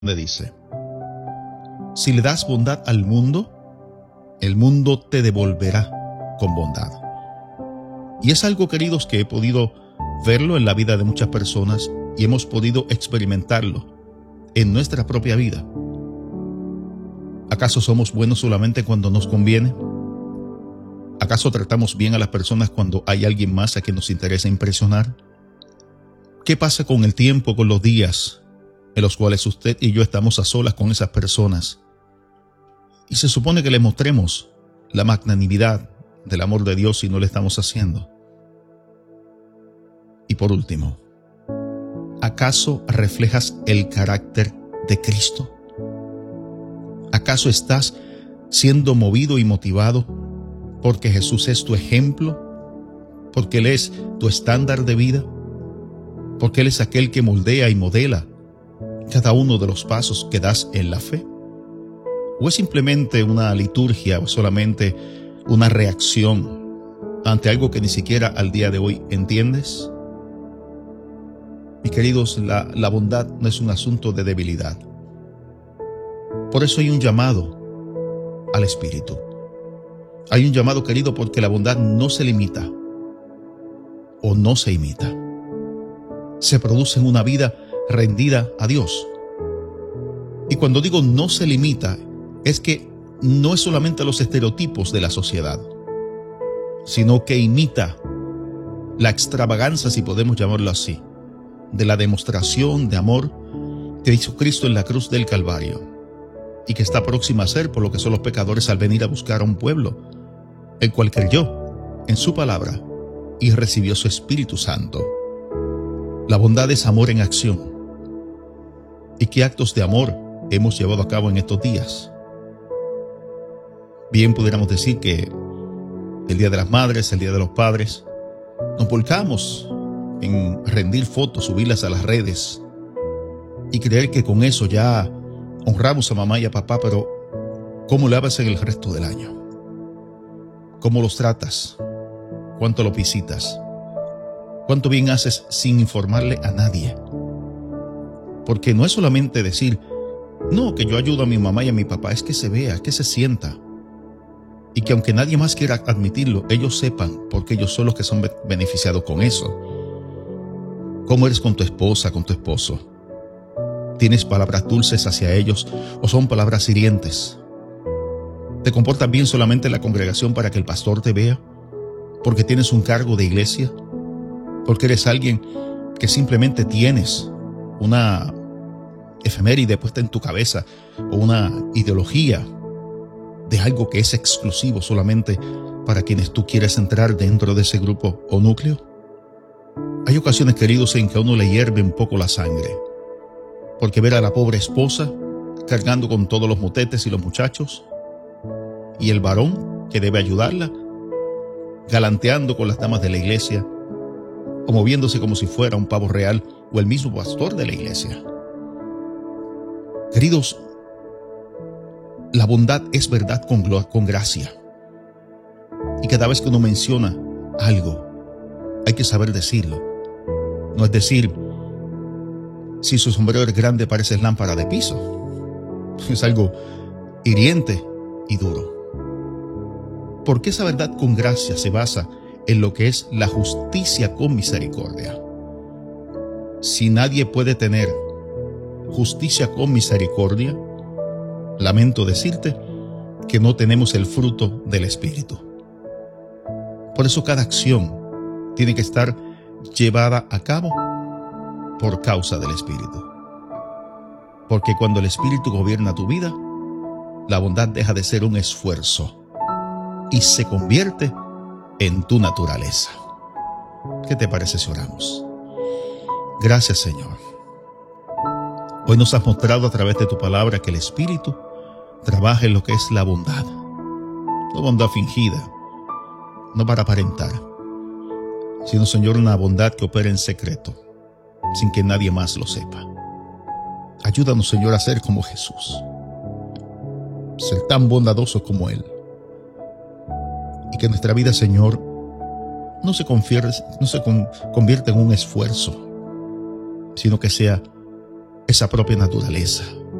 donde dice: si le das bondad al mundo, el mundo te devolverá con bondad. Y es algo, queridos, que he podido verlo en la vida de muchas personas y hemos podido experimentarlo en nuestra propia vida. ¿Acaso somos buenos solamente cuando nos conviene? ¿Acaso tratamos bien a las personas cuando hay alguien más a quien nos interesa impresionar? ¿Qué pasa con el tiempo, con los días en los cuales usted y yo estamos a solas con esas personas? Y se supone que le mostremos la magnanimidad del amor de Dios y no lo estamos haciendo. Y por último, ¿acaso reflejas el carácter de Cristo? ¿Acaso estás siendo movido y motivado porque Jesús es tu ejemplo? ¿Porque Él es tu estándar de vida? ¿Porque Él es aquel que moldea y modela cada uno de los pasos que das en la fe? ¿O es simplemente una liturgia o solamente una reacción ante algo que ni siquiera al día de hoy entiendes? Mis queridos, la bondad no es un asunto de debilidad. Por eso hay un llamado al Espíritu. Hay un llamado, querido, porque la bondad no se limita o no se imita. Se produce en una vida rendida a Dios. Y cuando digo no se limita, es que no es solamente los estereotipos de la sociedad, sino que imita la extravagancia, si podemos llamarlo así, de la demostración de amor que hizo Cristo en la cruz del Calvario y que está próxima a ser por lo que son los pecadores al venir a buscar a un pueblo, el cual creyó en su palabra y recibió su Espíritu Santo. La bondad es amor en acción. ¿Y qué actos de amor hemos llevado a cabo en estos días? Bien pudiéramos decir que el Día de las Madres, el Día de los Padres, nos volcamos en rendir fotos, subirlas a las redes y creer que con eso ya honramos a mamá y a papá, pero ¿cómo le haces en el resto del año? ¿Cómo los tratas? ¿Cuánto los visitas? ¿Cuánto bien haces sin informarle a nadie? Porque no es solamente decir, no, que yo ayudo a mi mamá y a mi papá, es que se vea, que se sienta. Y que aunque nadie más quiera admitirlo, ellos sepan, porque ellos son los que son beneficiados con eso. ¿Cómo eres con tu esposa, con tu esposo? ¿Tienes palabras dulces hacia ellos o son palabras hirientes? ¿Te comportas bien solamente en la congregación para que el pastor te vea? ¿Porque tienes un cargo de iglesia? ¿Porque eres alguien que simplemente tienes una efeméride puesta en tu cabeza o una ideología de algo que es exclusivo solamente para quienes tú quieres entrar dentro de ese grupo o núcleo? Hay ocasiones, queridos, en que a uno le hierve un poco la sangre, porque ver a la pobre esposa cargando con todos los motetes y los muchachos, y el varón que debe ayudarla, galanteando con las damas de la iglesia, o moviéndose como si fuera un pavo real o el mismo pastor de la iglesia. Queridos, la bondad es verdad con gracia. Y cada vez que uno menciona algo, hay que saber decirlo. No es decir, si su sombrero es grande parece lámpara de piso. Es algo hiriente y duro. Porque esa verdad con gracia se basa en lo que es la justicia con misericordia. Si nadie puede tener justicia con misericordia, lamento decirte que no tenemos el fruto del Espíritu. Por eso cada acción tiene que estar llevada a cabo por causa del Espíritu. Porque cuando el Espíritu gobierna tu vida, la bondad deja de ser un esfuerzo y se convierte en tu naturaleza. ¿Qué te parece si oramos? Gracias, Señor. Hoy nos has mostrado a través de tu palabra que el Espíritu trabaja en lo que es la bondad. No bondad fingida, no para aparentar, sino, Señor, una bondad que opera en secreto, sin que nadie más lo sepa. Ayúdanos, Señor, a ser como Jesús, ser tan bondadosos como Él, y que nuestra vida, Señor, no se convierta en un esfuerzo, sino que sea esa propia naturaleza